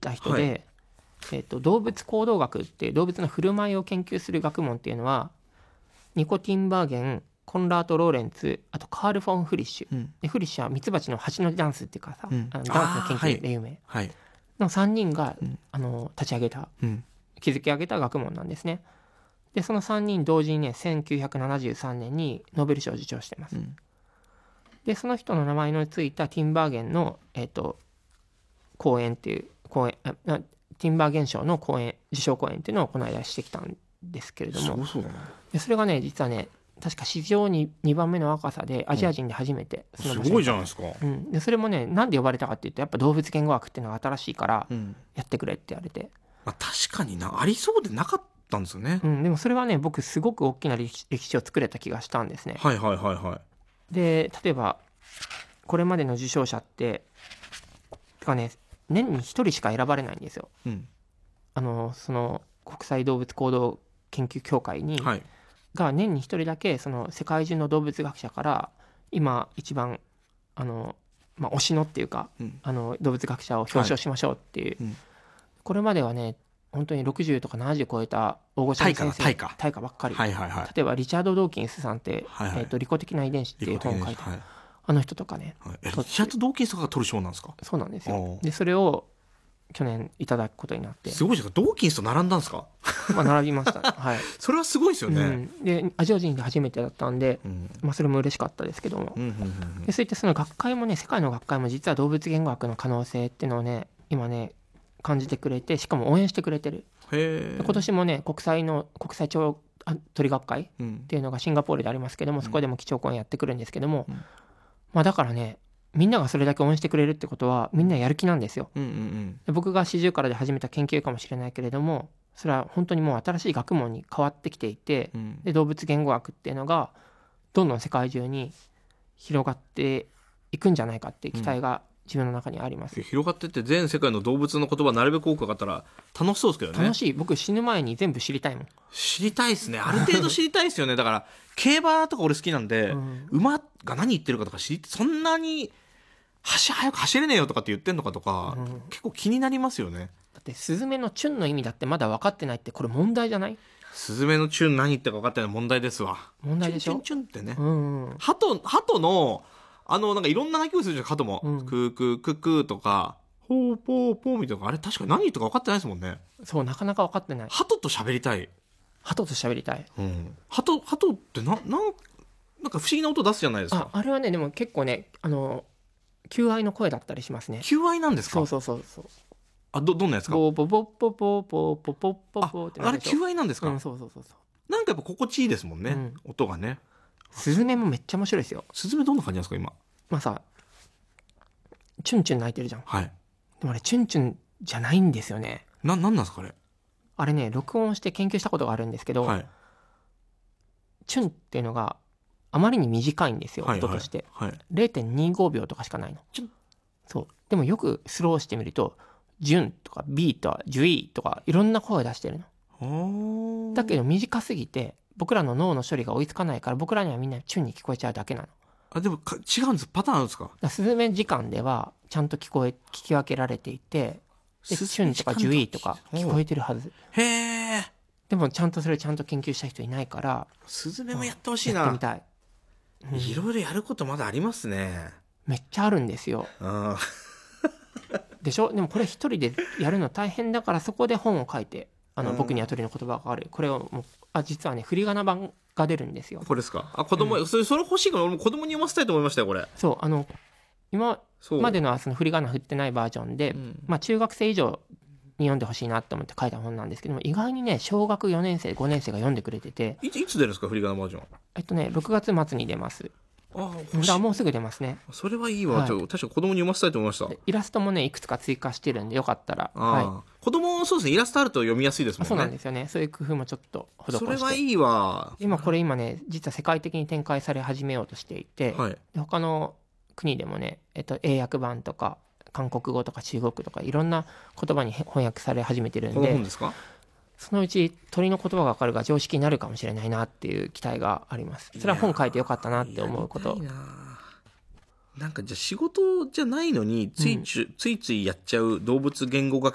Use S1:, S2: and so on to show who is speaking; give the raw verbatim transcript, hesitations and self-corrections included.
S1: った人で、はい、えーと、動物行動学っていう動物の振る舞いを研究する学問っていうのはニコ・ティンバーゲン、コンラート・ローレンツ、あとカール・フォン・フリッシュ、うん、でフリッシュはミツバチの蜂のダンスっていうかさ、うん、あのダンスの研究で有名、はいはい、のさんにんが、うん、あの立ち上げた、うん、築き上げた学問なんですね。でそのさんにん同時にねせんきゅうひゃくななじゅうさんねんにノーベル賞を受賞してます、うん、でその人の名前のついたティンバーゲンの、えーと、講演っていう講演あティンバーゲン賞の講演受賞講演っていうのをこの間してきたんですけれども、
S2: そうそうだね、
S1: でそれがね実はね確か史上ににばんめの若さでアジア人で初めて
S2: その場所に、すごいじゃないですか、
S1: うん、でそれもねなんで呼ばれたかっていうとやっぱ動物言語学っていうのが新しいからやってくれって言われて、うん、
S2: まあ、確かになありそうでなかったんですよね、
S1: うん、でもそれはね僕すごく大きな歴史、歴史を作れた気がしたんですね。
S2: はいはいはいはい。
S1: で例えばこれまでの受賞者っててかね年にひとりしか選ばれないんですよ、うん、あのその国際動物行動研究協会に、はい、が年にひとりだけその世界中の動物学者から今一番あの、まあ、推しのっていうか、うん、あの動物学者を表彰しましょうっていう、はい、うん、これまではね本当にろくじゅうとかななじゅう超えた大御所の先生
S2: 大化
S1: 大化ばっかり、
S2: はいはいはい、
S1: 例えばリチャード・ドーキンスさんって、はいはい、えーと、利己的な遺伝子っていう本を書いて、はい、あの人とかね、
S2: はい、リチャード・ドーキンスとかが取る賞なんですか。
S1: そうなんですよ。でそれを去年いただくことになって、
S2: すごいじゃん、ドーキンスと並んだんですか。
S1: まあ並びました、はい、
S2: それはすごいですよね、うん、
S1: でアジア人で初めてだったんで、うん、まあ、それも嬉しかったですけども、うんうんうん、でそういったその学会もね世界の学会も実は動物言語学の可能性っていうのをね今ね感じてくれて、しかも応援してくれてる。へ今年もね国際の国際鳥鳥学会っていうのがシンガポールでありますけども、うん、そこでも基調講演やってくるんですけども、うん、まあ、だからねみんながそれだけ応援してくれるってことはみんなやる気なんですよ、うんうんうん、で僕が四十からで始めた研究かもしれないけれどもそれは本当にもう新しい学問に変わってきていて、うん、で動物言語学っていうのがどんどん世界中に広がっていくんじゃないかっていう期待が自分の中にあります、うん、
S2: 広がってって全世界の動物の言葉なるべく多く分かったら楽しそうですけどね。
S1: 楽しい。僕死ぬ前に全部知りたいもん。
S2: 知りたいですね。ある程度知りたいですよねだから競馬とか俺好きなんで、うん、馬が何言ってるかとか知りそんなに走早く走れねえよとかって言ってんのかとか、うん、結構気になりますよね。
S1: だってスズメのチュンの意味だってまだ分かってないってこれ問題じゃない？
S2: スズメのチュン何言ってるか分かってない問題ですわ。
S1: 問題でしょ。
S2: チュンチュンチュンってね、
S1: うんうん、
S2: 鳩鳩のあのなんかいろんな鳴き声するじゃん鳩も、うん、クークークックーとかポーポーポーみたいな、あれ確かに何言ってるか分かってないですもんね。
S1: そうなかなか分かってない。
S2: 鳩と喋りたい。
S1: 鳩と喋りたい、
S2: うん、鳩鳩ってなななんか不思議な音出すじゃないですか。
S1: あ、あれはねでも結構ねあの求愛の声だったりしますね。
S2: 求愛なんですか。
S1: そうそうそうそう。
S2: あ ど, どんなやつか。
S1: ボボボボボボボボボボって
S2: あれ求愛なんですか、
S1: うん、そうそうそうそう。
S2: なんかやっぱ心地いいですもんね、うん、音がね。
S1: スズメもめっちゃ面白いですよ。
S2: スズメどんな感じなんですか今。
S1: まあさチュンチュン鳴いてるじゃん。
S2: はい。
S1: でもあれチュンチュンじゃないんですよね。
S2: な、なんなんですかあれ。
S1: あれね録音して研究したことがあるんですけど、はい、チュンっていうのがあまりに短いんですよ、はいはい、音として、はい、ゼロてんにじゅうごびょうとかしかないの。チュン。そうでもよくスローしてみるとジュンとかビーとかジュイとかいろんな声出してるの。だけど短すぎて僕らの脳の処理が追いつかないから僕らにはみんなチュンに聞こえちゃうだけなの。
S2: あでもか違うんです。パターンあるんですか。
S1: だスズメ時間ではちゃんと聞こえ聞き分けられていてでチュンとかジュイとか聞こえてるはず。
S2: へえ。で
S1: もちゃんとそれちゃんと研究した人いないから
S2: スズメもやってほしいな。
S1: やってみたい、
S2: うん、いろいろやることまだありますね。
S1: めっちゃあるんですよ。あでしょ。でもこれ一人でやるの大変だからそこで本を書いてあの僕には鳥の言葉があるこれをもうあ実はね振り仮名版が出るんですよ。
S2: これですか。あ子供、うん、それそれ欲しいから俺も子供に読ませたいと思いましたよこれ。
S1: そうあの今までのはその振り仮名振ってないバージョンで、うんまあ、中学生以上に読んでほしいなと思って書いた本なんですけども意外にね小学よねん生ごねん生が読んでくれてて。
S2: いつ、いつ出るんですか振り仮名バージョン。
S1: えっとねろくがつ末に出ます。ああもうすぐ出ますね。
S2: それはいいわ、はい、確か子供に読ませたいと思いました。
S1: イラストもねいくつか追加してるんでよかったら、は
S2: い、子供そうですねイラストあると読みやすいですもんね。
S1: そうなんですよね。そういう工夫もちょっと施して。
S2: それはいいわ。
S1: 今これ今ね実は世界的に展開され始めようとしていて、はい、で他の国でもね、えっと、英訳版とか韓国語とか中国とかいろんな言葉に翻訳され始めてるんで。
S2: この本ですか。
S1: そのうち鳥の言葉が分かるが常識になるかもしれないなっていう期待があります。それは本書いてよかったなって思うこと。
S2: なんかじゃあ仕事じゃないのについつい、うん、ついついやっちゃう動物言語学